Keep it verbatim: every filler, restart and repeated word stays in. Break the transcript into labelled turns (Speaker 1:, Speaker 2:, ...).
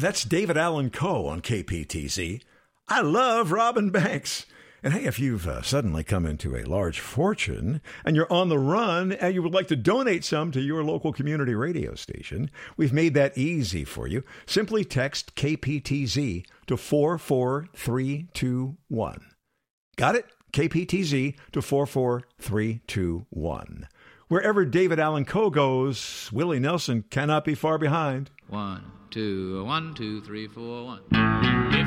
Speaker 1: That's David Allen Coe on K P T Z. I love robbing banks. And hey, if you've uh, suddenly come into a large fortune and you're on the run and you would like to donate some to your local community radio station, we've made that easy for you. Simply text K P T Z to four four three two one. Got it? K P T Z to four four three two one. Wherever David Allen Coe goes, Willie Nelson cannot be far behind.
Speaker 2: One, two, one, two, three, four, one.